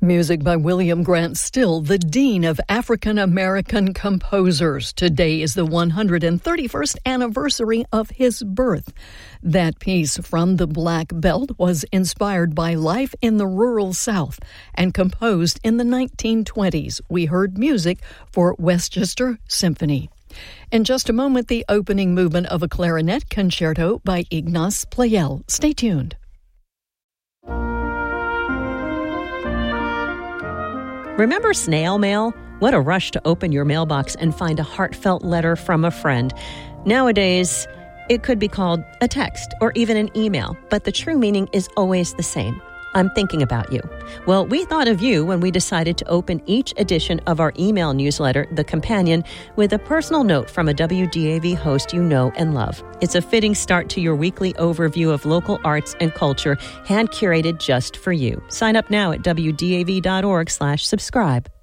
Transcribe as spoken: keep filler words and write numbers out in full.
Music by William Grant Still, the Dean of African American Composers. Today is the one hundred thirty-first anniversary of his birth. That piece from the Black Belt was inspired by life in the rural South and composed in the nineteen twenties. We heard music for Westchester Symphony. In just a moment, the opening movement of a clarinet concerto by Ignace Pleyel. Stay tuned. Remember snail mail? What a rush to open your mailbox and find a heartfelt letter from a friend. Nowadays, it could be called a text or even an email, but the true meaning is always the same. I'm thinking about you. Well, we thought of you when we decided to open each edition of our email newsletter, The Companion, with a personal note from a W D A V host you know and love. It's a fitting start to your weekly overview of local arts and culture, hand-curated just for you. Sign up now at W D A V dot org slash subscribe.